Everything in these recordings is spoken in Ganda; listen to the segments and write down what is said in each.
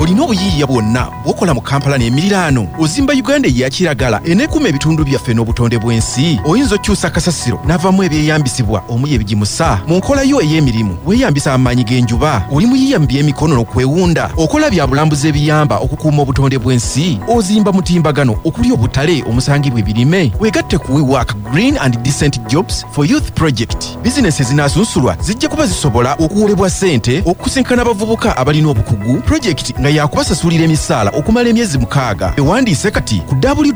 olina obuyiiya bwonna bw'okola mu Kampala n'emiriraano. Ozimba Uganda eya kiragala eneekuma ebitundu byaffe n'obutonde bw'ensi. Oyinza okyusa kasasiro n'avamu ebyeyambisibwa omuli ebigimusa. Mu nkola yo ey'emirimu weeyambisa amaanyi g'enjuba. Oli muyiiya mu by'emikono n'okwewunda. Okola bya bulambuzi ebiyamba okukuuma obutonde bw'ensi. Ozimba mutimbagano okuli obutale omusangibwa ebirime. Weegatte ku WeWork Green and Decent Jobs for Youth Project. Bizinesi ezinaasunsulwa zijja kuba zisobola okuwolebwa ssente okusinkana abavubuka abalina obukugu. Projekiti nga yakubasasulira emisaala okumala emyezi 6. Ewandiise kati ku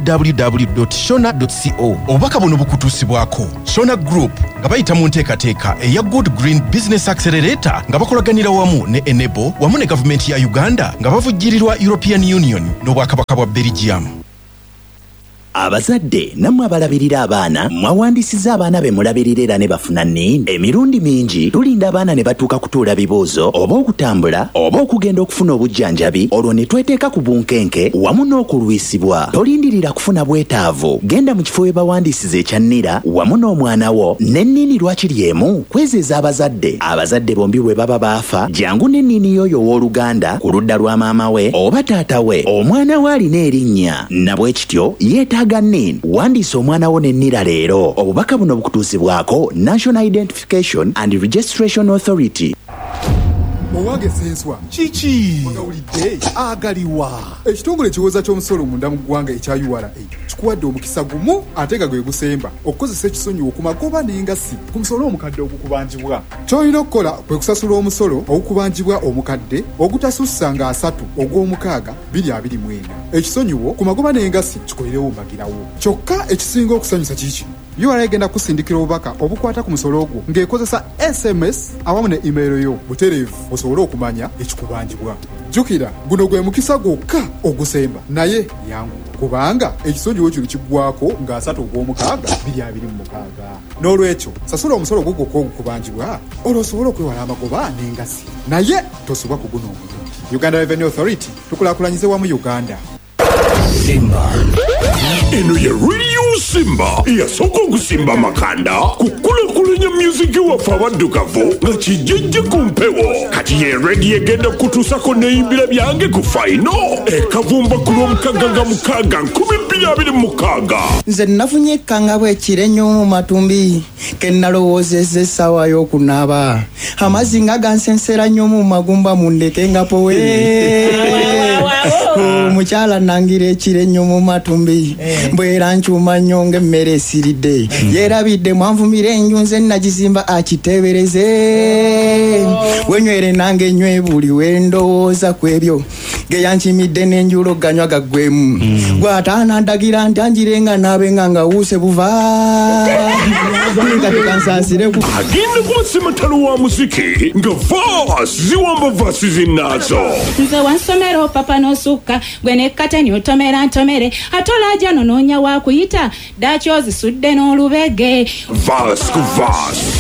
www.shona.co. Obubaka buno bukutuusibwako Shona Group nga bayita mu nteekateeka eya Good Green Business Accelerator nga bakolaganira wamu ne Enable wamu ne gavumenti ya Uganda nga bavujjirirwa European Union n'obwakabaka bwa Belgium. Abazadde namwe abalabirira abaana mwawandisiza abaana be mulabirira era ne bafuna nini. Emirundi mingi tulinda abaana ne batuuka kutuula bibuuzo oba okutambula oba okugenda okufuna obujjanjabi olwo ne tweteeka ku bunkenke wamu n'okulwisibwa. Tolindirira kufuna bwetaavu, genda mu kifo we bawandisiza ekyannira wamu n'omwana wo n'ennini lwakiri emu kwezeeza abazadde. Abazadde bombi bwe baba baafa jangu n'ennini yoyo w'oluganda ku ludda lwa maama we oba taata we omwana we alina erinnya nabwe kityo yeetaaga Ganin, wandiisa omwana wo n'ennira leero. Obubaka buno bukutuusibwako National Identification and Registration Authority. Owange senswa kiki onawulidde agaliwa ekitongole kiwoza ky'omusolo munda mu ggwanga ekya URA kikuwadde omukisa gumu ate nga gwe gusemba okukozesa ekisonyiwo ku magoba n'engasi ku musolo omukadde ogukubanjibwa. Ky'olina okukola kwe kusasula omusolo ogukubanjibwa omukadde ogutasussa nga 3 ogw'omukaaga 2024. Ekisonyiwo ku magoba n'engasi kikolerewo mbagirawo. Kyokka ekisinga okusanyusa kiki URA egenda kusindikira obubaka obukwata ku musolo ogwo ng'ekozesa SMS awamu ne email yo butereevu osobole okumanya ekikubanjibwa. Jjukira guno gwe mukisa gwokka ogusemba naye yangu kubanga ekisonyiwo kino kiggwako nga 3 ogw'omukaaga 2026. N'olwekyo sasula omusolo gwo gwokka ogukubanjibwa olwo osobole okwewala amagoba n'engasi naye tosubwa ku guno omulungi. Uganda Revenue Authority tukulaakulanyize wamu Uganda. Simba eno ye Radio Simba eyasooka okusimba makanda kukulakulanya myuziki waffe abaddugavu nga kijjejje ku mpewo. Kati ye radio egenda kutuusako n'eyimbira byange ku faino ekavumba ku lw'omukaaga nga 2026. Nze nafunye ekkanga bw'ekire nnyo mu matumbi ke nalowoozezza essaawa y'okunaaba amazzi nga gansensera nnyo mu magumba mundeke nga powe. Omukyala nangira ekire nnyo mu matumbi mbwera nkyuma nnyo ng'emmere esiridde yeerabidde mwanvumira enju nze nagizimba akiteebereze wenywere nange nnywe buli wendowooza ku ebyo geyankimidde n'enjulo ganywa gaggwemu gw'ataana ndagira nti anjirenga naabenga nga wuuse buva kati kansaasire agenda kubasematalo wa muziki nga vaasi ziwamba vaasi zinnaazo. Nze wansomero papa n'osukka gwe nekkateni otomera ntomere atolajja nonoonya wakuyita daki ozisudde n'olubege. Vaasi ku vaasi.